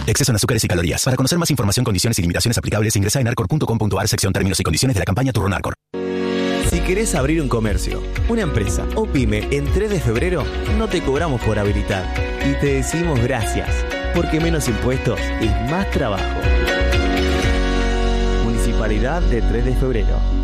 Exceso en azúcares y calorías. Para conocer más información, condiciones y limitaciones aplicables, ingresa en arcor.com.ar, sección términos y condiciones de la campaña Turrón Arcor. Si querés abrir un comercio, una empresa o pyme en 3 de febrero, no te cobramos por habilitar. Y te decimos gracias, porque menos impuestos es más trabajo. Municipalidad de 3 de febrero.